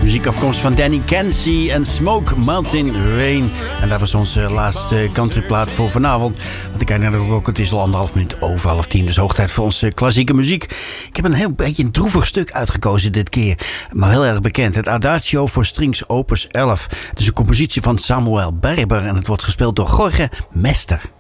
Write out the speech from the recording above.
Muziek afkomstig van Danny Kenzie en Smoke Mountain Rain. En dat was onze laatste countryplaat voor vanavond. Want ik kijk naar de klok, het is al 1,5 minuut over 9:30. Dus hoog tijd voor onze klassieke muziek. Ik heb een heel beetje een droevig stuk uitgekozen dit keer. Maar heel erg bekend. Het Adagio voor Strings Opus 11. Het is een compositie van Samuel Barber en het wordt gespeeld door Jorge Mester.